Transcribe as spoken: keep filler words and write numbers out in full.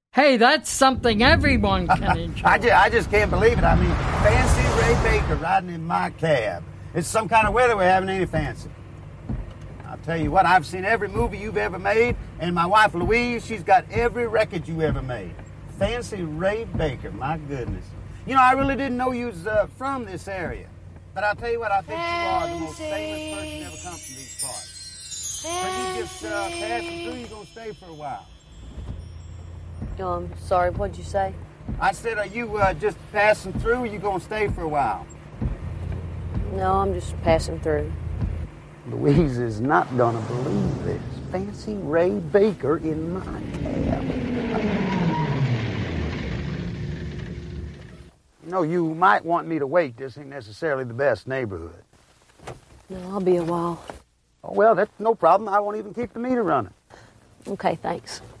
Hey, that's something everyone can enjoy. I, just, I just can't believe it. I mean, Fancy Ray Baker riding in my cab. It's some kind of weather we're having, ain't it, Fancy? I'll tell you what, I've seen every movie you've ever made, and my wife Louise, she's got every record you ever made. Fancy Ray Baker, my goodness. You know, I really didn't know you was uh, from this area. But I'll tell you what, I think you are the most famous person ever come from these parts. But you just uh, passing through, you're going to stay for a while. Um, sorry, what'd you say? I said, are you uh, just passing through, or you going to stay for a while? No, I'm just passing through. Louise is not going to believe this. Fancy Ray Baker in my cab. You know, you might want me to wait. This ain't necessarily the best neighborhood. No, I'll be a while. Oh, well, that's no problem. I won't even keep the meter running. Okay, thanks.